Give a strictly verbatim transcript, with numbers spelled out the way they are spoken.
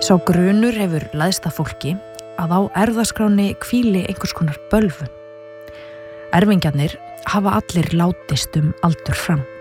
Sá grunur hefur læðst að fólki að á erfðaskráni hvíli einhvers konar bölvun. Erfingjarnir hafa allir látist um aldur fram.